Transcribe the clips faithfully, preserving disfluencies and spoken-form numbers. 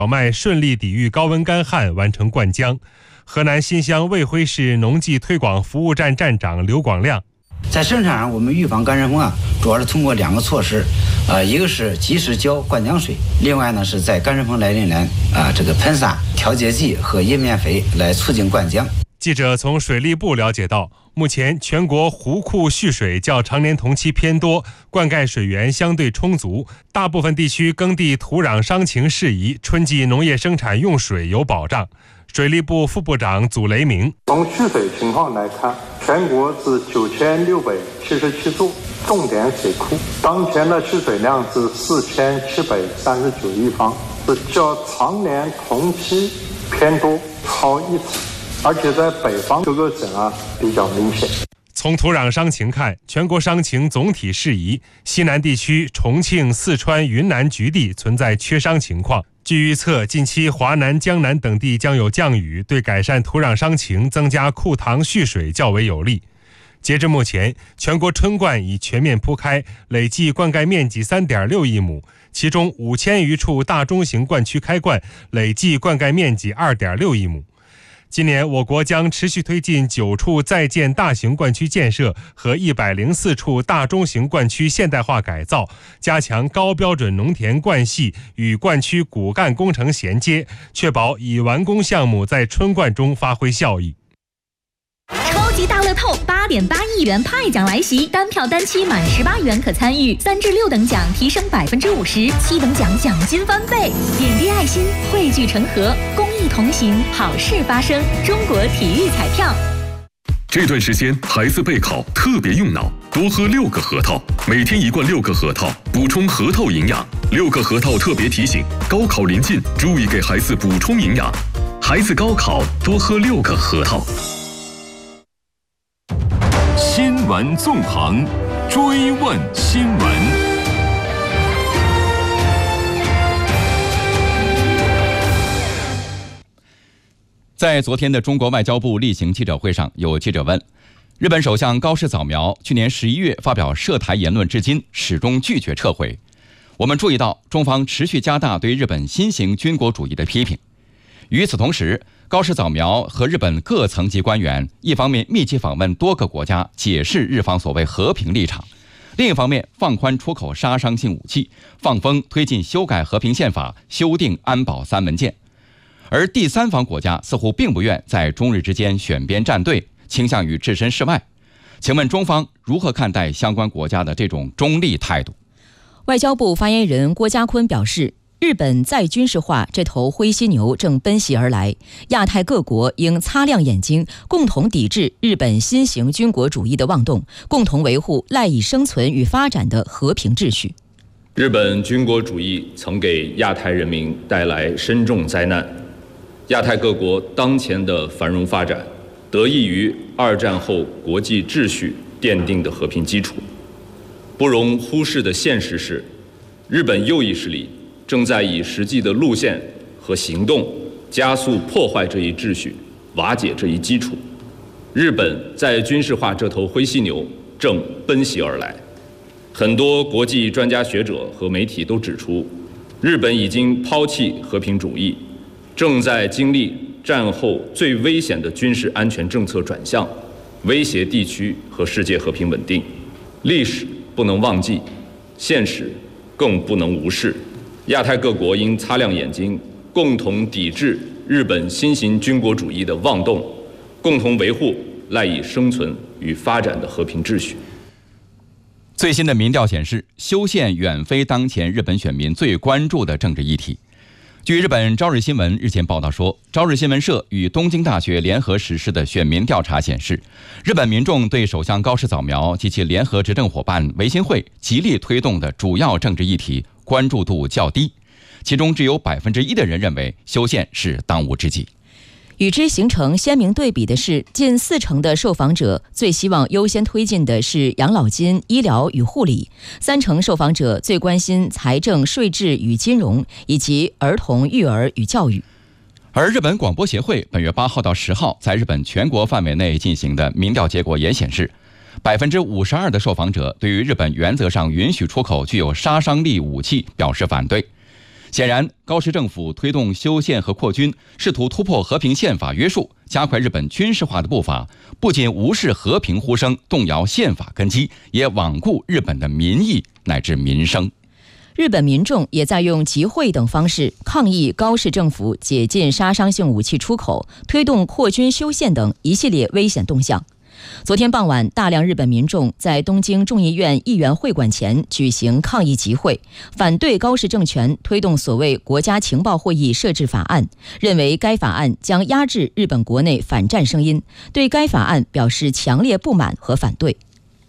小麦顺利抵御高温干旱，完成灌浆。河南新乡卫辉市农技推广服务站站长刘广亮， 在生产上，我们预防干湿风啊，主要是通过两个措施，呃，一个是及时浇灌浆水，另外呢是在干湿风来临来啊，这个喷洒调节剂和叶面肥来促进灌浆。 记者从水利部了解到，目前全国湖库蓄水较常年同期偏多，灌溉水源相对充足，大部分地区耕地土壤伤情适宜，春季农业生产用水有保障。水利部副部长祖雷明， 从蓄水情况来看，全国是九千六百七十七座重点水库，当前的蓄水量是四千七百三十九亿方，是较常年同期偏多，超一成。而且在北方各个省啊比较明显。 从土壤伤情看，全国伤情总体适宜，西南地区重庆、四川、云南局地存在缺伤情况。据预测，近期华南、江南等地将有降雨，对改善土壤伤情、增加库塘蓄水较为有利。截至目前，全国春灌已全面铺开，累计灌溉面积 三点六亿亩，其中五千余处大中型灌区开灌，累计灌溉面积 二点六亿亩。今年我国将持续推进九处在建大型灌区建设和一百零四处大中型灌区现代化改造，加强高标准农田灌系与灌区骨干工程衔接，确保已完工项目在春灌中发挥效益。 超级大乐透八点八亿元派奖来袭，单票单期满十八元可参与，三至六等奖提升百分之五十，七等奖奖金翻倍。点滴爱心，汇聚成河，公益同行，好事发生。中国体育彩票。 这段时间孩子备考特别用脑，多喝六个核桃，每天一罐六个核桃，补充核桃营养。六个核桃特别提醒：高考临近，注意给孩子补充营养。孩子高考多喝六个核桃。 新闻纵横，追问新闻。 在昨天的中国外交部例行记者会上，有记者问，日本首相高市早苗去年十一月发表涉台言论至今始终拒绝撤回。我们注意到中方持续加大对日本新型军国主义的批评。与此同时，高市早苗和日本各层级官员一方面密集访问多个国家，解释日方所谓和平立场，另一方面放宽出口杀伤性武器，放风推进修改和平宪法，修订安保三文件。而第三方国家似乎并不愿在中日之间选边站队，倾向于置身事外。请问中方如何看待相关国家的这种中立态度？ 外交部发言人郭家坤表示，日本再军事化这头灰犀牛正奔袭而来，亚太各国应擦亮眼睛，共同抵制日本新型军国主义的妄动，共同维护赖以生存与发展的和平秩序。 日本军国主义曾给亚太人民带来深重灾难，亚太各国当前的繁荣发展得益于二战后国际秩序奠定的和平基础。不容忽视的现实是，日本右翼势力正在以实际的路线和行动加速破坏这一秩序，瓦解这一基础。日本在军事化这头灰犀牛正奔袭而来。很多国际专家学者和媒体都指出，日本已经抛弃和平主义，正在经历战后最危险的军事安全政策转向，威胁地区和世界和平稳定。历史不能忘记，现实更不能无视。亚太各国应擦亮眼睛，共同抵制日本新型军国主义的妄动，共同维护赖以生存与发展的和平秩序。 最新的民调显示，修宪远非当前日本选民最关注的政治议题。据日本朝日新闻日前报道说，朝日新闻社与东京大学联合实施的选民调查显示，日本民众对首相高市早苗及其联合执政伙伴维新会极力推动的主要政治议题关注度较低，其中只有百分之一的人认为修宪是当务之急。 与之形成鲜明对比的是，近四成的受访者最希望优先推进的是养老金、医疗与护理，三成受访者最关心财政、税制与金融，以及儿童、育儿与教育。 而日本广播协会本月八号到十号在日本全国范围内进行的民调结果也显示，百分之五十二的受访者对于日本原则上允许出口具有杀伤力武器表示反对。 显然，高市政府推动修宪和扩军，试图突破和平宪法约束，加快日本军事化的步伐，不仅无视和平呼声，动摇宪法根基，也罔顾日本的民意乃至民生。 日本民众也在用集会等方式抗议高市政府解禁杀伤性武器出口、推动扩军修宪等一系列危险动向。昨天傍晚，大量日本民众在东京众议院议员会馆前举行抗议集会，反对高市政权推动所谓国家情报会议设置法案，认为该法案将压制日本国内反战声音，对该法案表示强烈不满和反对。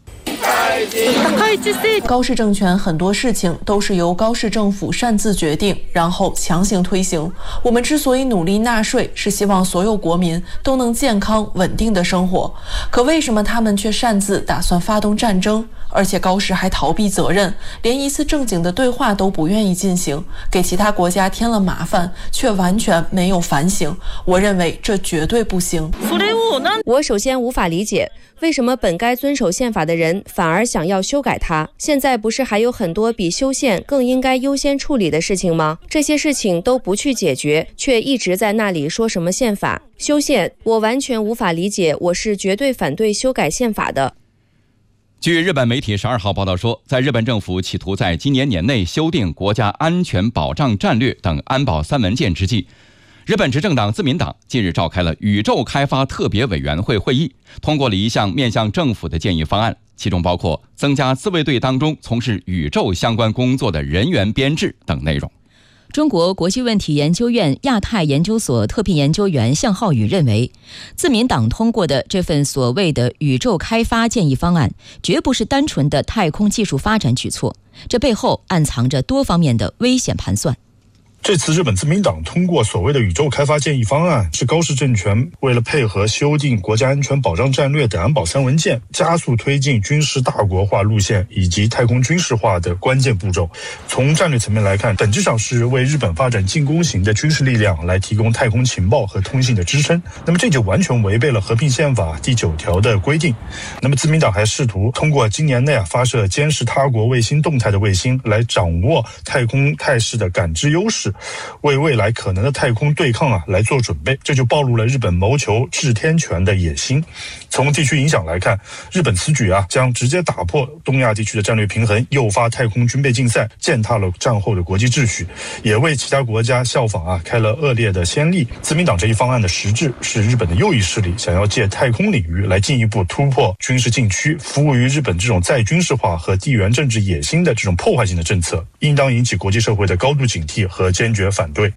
高市政权很多事情都是由高市政府擅自决定，然后强行推行。我们之所以努力纳税，是希望所有国民都能健康稳定的生活。可为什么他们却擅自打算发动战争？而且高市还逃避责任，连一次正经的对话都不愿意进行，给其他国家添了麻烦，却完全没有反省。我认为这绝对不行。 我首先无法理解，为什么本该遵守宪法的人反而想要修改它？现在不是还有很多比修宪更应该优先处理的事情吗？这些事情都不去解决，却一直在那里说什么宪法、修宪，我完全无法理解。我是绝对反对修改宪法的。 据日本媒体十二号报道说，在日本政府企图在今年年内修订国家安全保障战略等安保三文件之际，日本执政党自民党近日召开了宇宙开发特别委员会会议，通过了一项面向政府的建议方案，其中包括增加自卫队当中从事宇宙相关工作的人员编制等内容。 中国国际问题研究院亚太研究所特聘研究员向浩宇认为，自民党通过的这份所谓的宇宙开发建议方案，绝不是单纯的太空技术发展举措，这背后暗藏着多方面的危险盘算。 这次日本自民党通过所谓的宇宙开发建议方案，是高市政权为了配合修订国家安全保障战略等安保三文件，加速推进军事大国化路线以及太空军事化的关键步骤。从战略层面来看，本质上是为日本发展进攻型的军事力量来提供太空情报和通信的支撑。那么这就完全违背了和平宪法第九条的规定。那么自民党还试图通过今年内啊发射监视他国卫星动态的卫星，来掌握太空态势的感知优势，为未来可能的太空对抗啊来做准备，这就暴露了日本谋求治天权的野心。从地区影响来看，日本此举啊将直接打破东亚地区的战略平衡，诱发太空军备竞赛，践踏了战后的国际秩序，也为其他国家效仿啊开了恶劣的先例。自民党这一方案的实质是日本的右翼势力想要借太空领域来进一步突破军事禁区，服务于日本这种再军事化和地缘政治野心的这种破坏性的政策，应当引起国际社会的高度警惕和坚决反对。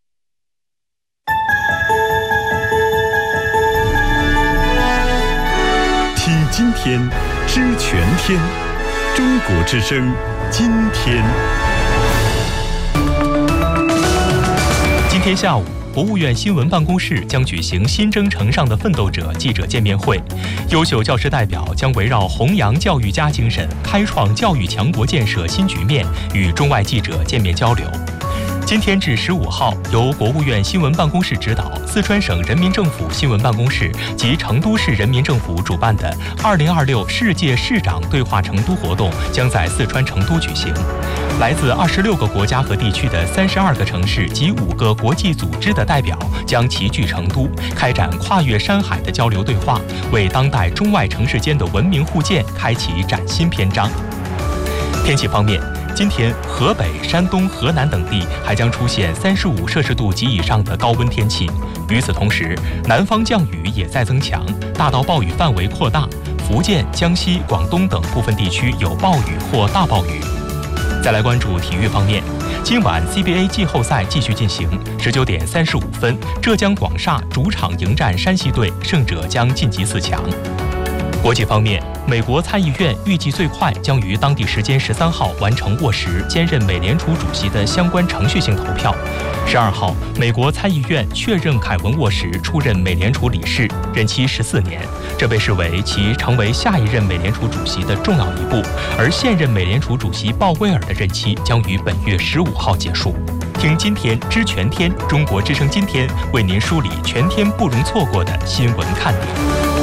听今天，知全天，中国之声，今天。 今天下午，国务院新闻办公室将举行新征程上的奋斗者记者见面会，优秀教师代表将围绕弘扬教育家精神，开创教育强国建设新局面，与中外记者见面交流。今天至十五号，由国务院新闻办公室指导，四川省人民政府新闻办公室及成都市人民政府主办的二零二六世界市长对话成都活动将在四川成都举行。来自二十六个国家和地区的三十二个城市及五个国际组织的代表将齐聚成都，开展跨越山海的交流对话，为当代中外城市间的文明互鉴开启崭新篇章。天气方面，今天河北、山东、河南等地还将出现三十五摄氏度及以上的高温天气。与此同时，南方降雨也在增强，大到暴雨范围扩大，福建、江西、广东等部分地区有暴雨或大暴雨。再来关注体育方面，今晚 C B A 季后赛继续进行，十九点三十五分，浙江广厦主场迎战山西队，胜者将晋级四强。国际方面，美国参议院预计最快将于当地时间十三号完成沃什兼任美联储主席的相关程序性投票。十二号，美国参议院确认凯文·沃什出任美联储理事，任期十四年，这被视为其成为下一任美联储主席的重要一步。而现任美联储主席鲍威尔的任期将于本月十五号结束。听今天知全天，中国之声今天为您梳理全天不容错过的新闻看点。